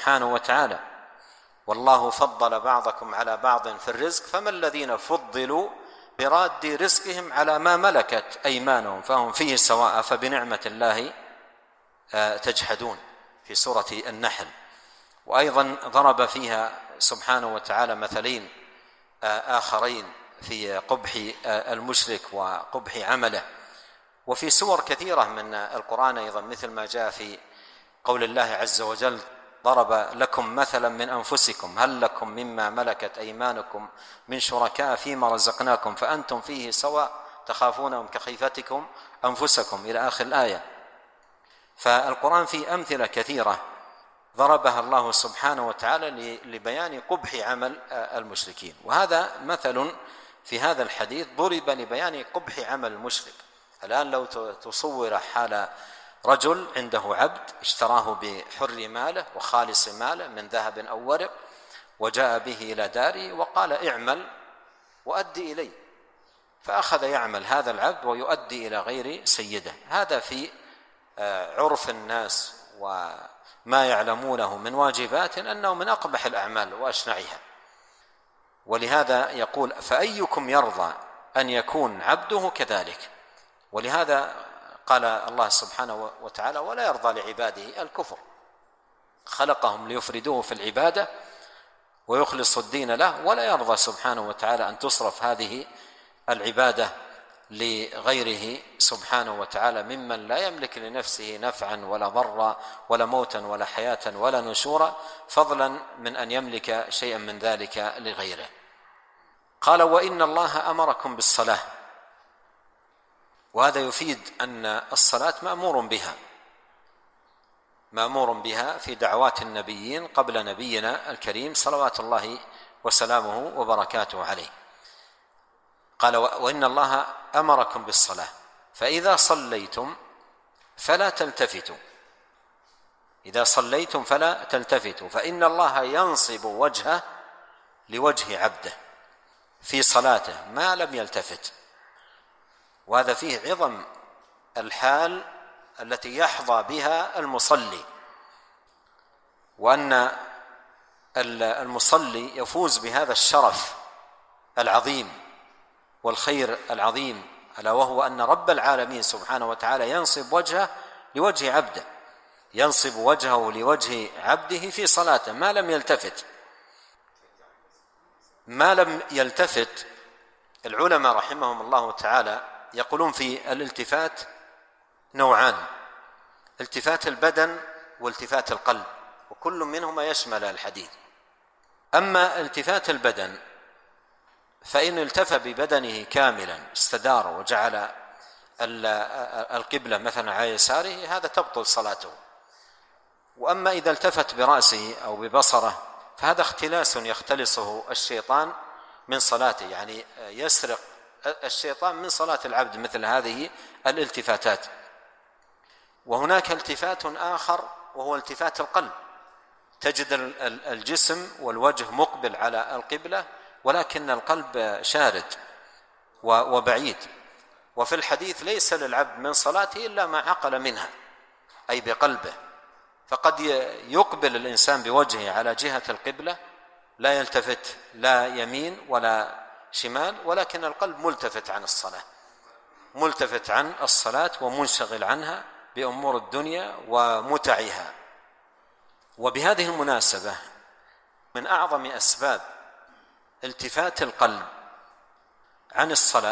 سبحانه وتعالى: والله فضل بعضكم على بعض في الرزق فما الذين فضلوا براد رزقهم على ما ملكت أيمانهم فهم فيه سواء فبنعمة الله تجحدون، في سورة النحل. وأيضا ضرب فيها سبحانه وتعالى مثلين آخرين في قبح المشرك وقبح عمله. وفي سور كثيرة من القرآن أيضا، مثل ما جاء في قول الله عز وجل: ضرب لكم مثلا من أنفسكم هل لكم مما ملكت أيمانكم من شركاء فيما رزقناكم فأنتم فيه سواء تخافونهم كخيفتكم أنفسكم، إلى آخر الآية. فالقرآن فيه أمثلة كثيرة ضربها الله سبحانه وتعالى لبيان قبح عمل المشركين، وهذا مثل في هذا الحديث ضرب لبيان قبح عمل المشرك. الآن لو تصور حال رجل عنده عبد اشتراه بحر ماله وخالص ماله من ذهب أو ورق، وجاء به إلى داره وقال: اعمل وأدي إلي، فأخذ يعمل هذا العبد ويؤدي إلى غير سيده. هذا في عرف الناس وما يعلمونه من واجبات أنه من أقبح الأعمال وأشنعها. ولهذا يقول: فأيكم يرضى أن يكون عبده كذلك. ولهذا قال الله سبحانه وتعالى: ولا يرضى لعباده الكفر، خلقهم ليفردوه في العبادة ويخلص الدين له، ولا يرضى سبحانه وتعالى أن تصرف هذه العبادة لغيره سبحانه وتعالى ممن لا يملك لنفسه نفعا ولا ضرا ولا موتا ولا حياة ولا نشورا، فضلا من أن يملك شيئا من ذلك لغيره. قال: وإن الله أمركم بالصلاة. وهذا يفيد أن الصلاة مأمور بها في دعوات النبيين قبل نبينا الكريم صلوات الله وسلامه وبركاته عليه. قال: وإن الله أمركم بالصلاة فإذا صليتم فلا تلتفتوا. إذا صليتم فلا تلتفتوا، فإن الله ينصب وجهه لوجه عبده في صلاته ما لم يلتفت. وهذا فيه عظم الحال التي يحظى بها المصلي، وأن المصلي يفوز بهذا الشرف العظيم والخير العظيم، ألا وهو أن رب العالمين سبحانه وتعالى ينصب وجهه لوجه عبده، ينصب وجهه لوجه عبده في صلاته ما لم يلتفت. ما لم يلتفت العلماء رحمهم الله تعالى يقولون في الالتفات نوعان: التفات البدن والتفات القلب، وكل منهما يشمل الحديث. أما التفات البدن فإن التف ببدنه كاملا استدار وجعل القبلة مثلا على يساره هذا تبطل صلاته. وأما إذا التفت برأسه أو ببصره فهذا اختلاس يختلسه الشيطان من صلاته، يعني يسرق الشيطان من صلاة العبد مثل هذه الالتفاتات. وهناك التفات آخر وهو التفات القلب، تجد الجسم والوجه مقبل على القبلة ولكن القلب شارد وبعيد. وفي الحديث: ليس للعبد من صلاته إلا ما عقل منها، أي بقلبه. فقد يقبل الإنسان بوجهه على جهة القبلة لا يلتفت لا يمين ولا شمال، ولكن القلب ملتفت عن الصلاة ومنشغل عنها بأمور الدنيا ومتعها. وبهذه المناسبة من أعظم أسباب التفات القلب عن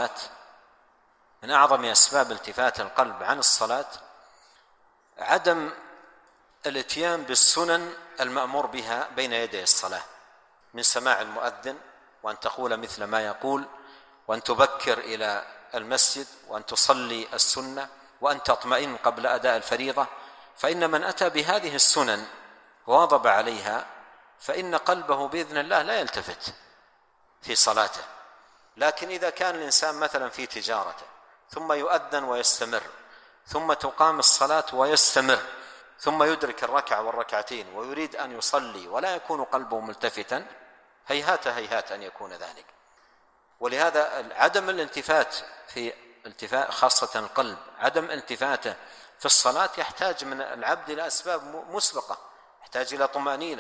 الصلاة عدم الاتيان بالسنن المأمور بها بين يدي الصلاة، من سماع المؤذن وأن تقول مثل ما يقول، وأن تبكر إلى المسجد، وأن تصلي السنة، وأن تطمئن قبل أداء الفريضة. فإن من أتى بهذه السنن وواظب عليها فإن قلبه بإذن الله لا يلتفت في صلاته. لكن إذا كان الإنسان مثلا في تجارته ثم يؤذن ويستمر، ثم تقام الصلاة ويستمر، ثم يدرك الركعة والركعتين ويريد أن يصلي ولا يكون قلبه ملتفتا، هيهات أن يكون ذلك. ولهذا عدم الالتفات في التفات خاصة القلب، عدم التفاته في الصلاة يحتاج من العبد إلى أسباب مسبقة، يحتاج إلى طمأنينة،